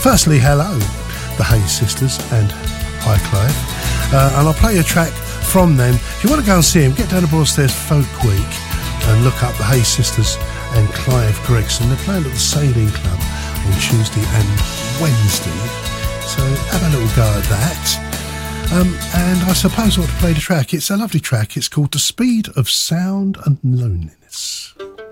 Firstly, hello, the Hayes Sisters and hi Clive. And I'll play a track from them. If you want to go and see them, get down to Broadstairs Folk Week and look up the Hayes Sisters and Clive Gregson. They're playing at the Sailing Club on Tuesday and Wednesday. So have a little go at that. And I suppose I ought to play the track. It's a lovely track. It's called The Speed of Sound and Loneliness.